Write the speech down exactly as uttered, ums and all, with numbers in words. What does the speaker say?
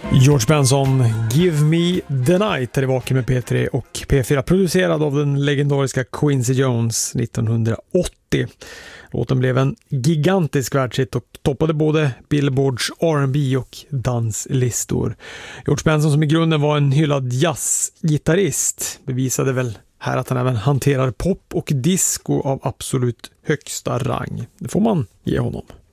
George Benson, Give Me The Night är i Vaken med P tre och P fyra, producerad av den legendariska Quincy Jones nittonhundraåttio. Låten blev en gigantisk världshit och toppade både Billboards R and B och danslistor. George Benson, som i grunden var en hyllad jazzgitarrist, bevisade väl här att han även hanterar pop och disco av absolut högsta rang. Det får man ge honom.